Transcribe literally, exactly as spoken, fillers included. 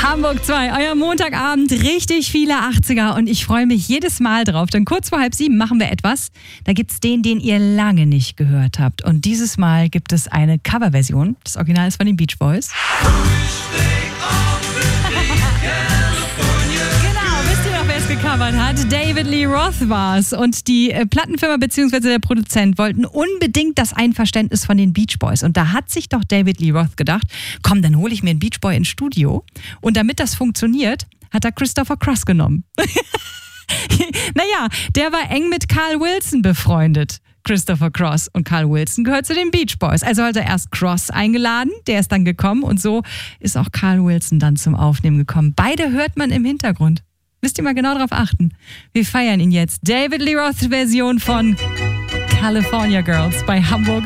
Hamburg zwei, euer Montagabend, richtig viele achtziger und ich freue mich jedes Mal drauf, denn kurz vor halb sieben machen wir etwas, da gibt's den, den ihr lange nicht gehört habt und dieses Mal gibt es eine Coverversion, das Original ist von den Beach Boys. Gecovert hat. David Lee Roth war's und die äh, Plattenfirma bzw. der Produzent wollten unbedingt das Einverständnis von den Beach Boys und da hat sich doch David Lee Roth gedacht, komm, dann hole ich mir einen Beach Boy ins Studio und damit das funktioniert, hat er Christopher Cross genommen. Naja, der war eng mit Carl Wilson befreundet. Christopher Cross und Carl Wilson gehört zu den Beach Boys. Also hat er erst Cross eingeladen, der ist dann gekommen und so ist auch Carl Wilson dann zum Aufnehmen gekommen. Beide hört man im Hintergrund. Müsst ihr mal genau drauf achten. Wir feiern ihn jetzt. David Lee Roth Version von California Girls bei Hamburg